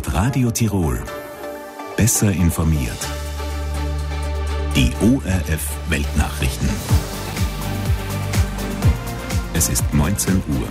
mit Radio Tirol. Besser informiert. Die ORF Weltnachrichten. Es ist 19 Uhr.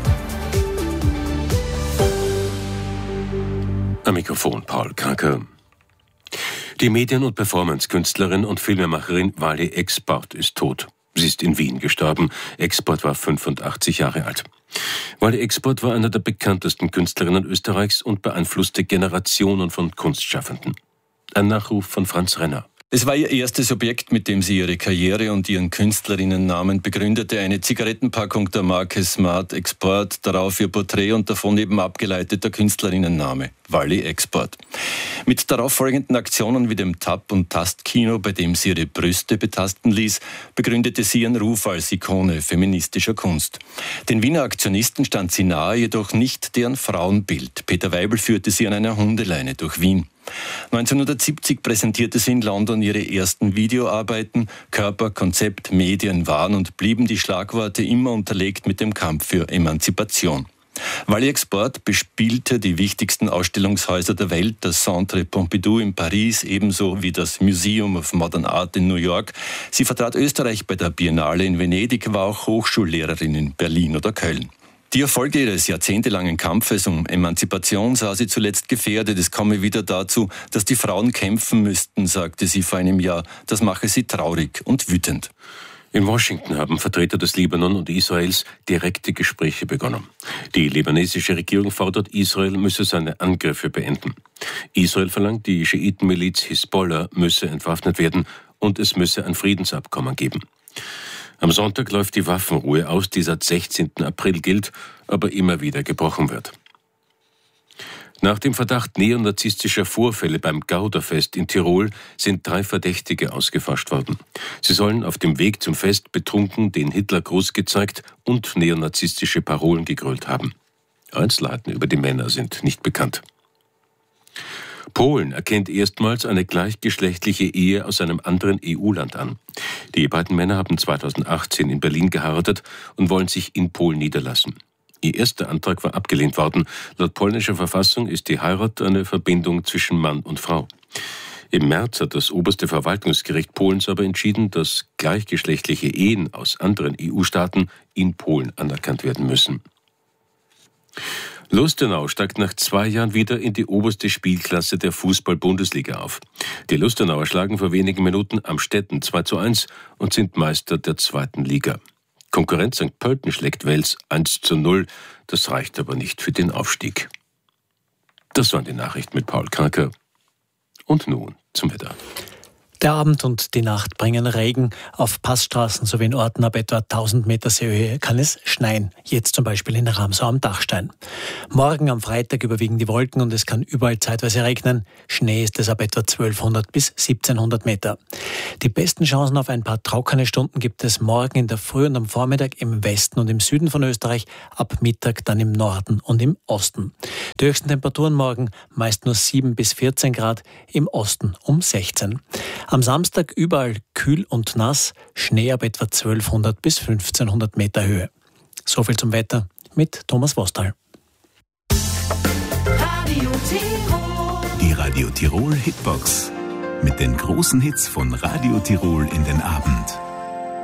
Am Mikrofon Paul Kranker. Die Medien- und Performance-Künstlerin und Filmemacherin Wally Export ist tot. Sie ist in Wien gestorben. Export war 85 Jahre alt. Wally Export war einer der bekanntesten Künstlerinnen Österreichs und beeinflusste Generationen von Kunstschaffenden. Ein Nachruf von Franz Renner. Es war ihr erstes Objekt, mit dem sie ihre Karriere und ihren Künstlerinnennamen begründete. Eine Zigarettenpackung der Marke Smart Export, darauf ihr Porträt und davon eben abgeleiteter Künstlerinnenname, Wally Export. Mit darauffolgenden Aktionen wie dem Tap- und Tastkino, bei dem sie ihre Brüste betasten ließ, begründete sie ihren Ruf als Ikone feministischer Kunst. Den Wiener Aktionisten stand sie nahe, jedoch nicht deren Frauenbild. Peter Weibel führte sie an einer Hundeleine durch Wien. 1970 präsentierte sie in London ihre ersten Videoarbeiten. Körper, Konzept, Medien waren und blieben die Schlagworte immer unterlegt mit dem Kampf für Emanzipation. Wally Export bespielte die wichtigsten Ausstellungshäuser der Welt, das Centre Pompidou in Paris, ebenso wie das Museum of Modern Art in New York. Sie vertrat Österreich bei der Biennale in Venedig, war auch Hochschullehrerin in Berlin oder Köln. Die Erfolge ihres jahrzehntelangen Kampfes um Emanzipation sah sie zuletzt gefährdet. Es komme wieder dazu, dass die Frauen kämpfen müssten, sagte sie vor einem Jahr. Das mache sie traurig und wütend. In Washington haben Vertreter des Libanon und Israels direkte Gespräche begonnen. Die libanesische Regierung fordert, Israel müsse seine Angriffe beenden. Israel verlangt, die Schiitenmiliz Hisbollah müsse entwaffnet werden und es müsse ein Friedensabkommen geben. Am Sonntag läuft die Waffenruhe aus, die seit 16. April gilt, aber immer wieder gebrochen wird. Nach dem Verdacht neonazistischer Vorfälle beim Gauderfest in Tirol sind 3 Verdächtige ausgefascht worden. Sie sollen auf dem Weg zum Fest betrunken den Hitlergruß gezeigt und neonazistische Parolen gegrölt haben. Einzelheiten über die Männer sind nicht bekannt. Polen erkennt erstmals eine gleichgeschlechtliche Ehe aus einem anderen EU-Land an. Die beiden Männer haben 2018 in Berlin geheiratet und wollen sich in Polen niederlassen. Ihr erster Antrag war abgelehnt worden. Laut polnischer Verfassung ist die Heirat eine Verbindung zwischen Mann und Frau. Im März hat das oberste Verwaltungsgericht Polens aber entschieden, dass gleichgeschlechtliche Ehen aus anderen EU-Staaten in Polen anerkannt werden müssen. Lustenau steigt nach 2 Jahren wieder in die oberste Spielklasse der Fußball-Bundesliga auf. Die Lustenauer schlagen vor wenigen Minuten Amstetten 2:1 und sind Meister der 2. Liga. Konkurrent St. Pölten schlägt Wels 1:0. Das reicht aber nicht für den Aufstieg. Das waren die Nachrichten mit Paul Kranker. Und nun zum Wetter. Der Abend und die Nacht bringen Regen. Auf Passstraßen sowie in Orten ab etwa 1000 Meter Seehöhe kann es schneien. Jetzt zum Beispiel in Ramsau am Dachstein. Morgen am Freitag überwiegen die Wolken und es kann überall zeitweise regnen. Schnee ist es ab etwa 1200 bis 1700 Meter. Die besten Chancen auf ein paar trockene Stunden gibt es morgen in der Früh und am Vormittag im Westen und im Süden von Österreich, ab Mittag dann im Norden und im Osten. Die höchsten Temperaturen morgen meist nur 7 bis 14 Grad, im Osten um 16. Am Samstag überall kühl und nass, Schnee ab etwa 1200 bis 1500 Meter Höhe. So viel zum Wetter mit Thomas Wostal. Die Radio Tirol Hitbox mit den großen Hits von Radio Tirol in den Abend.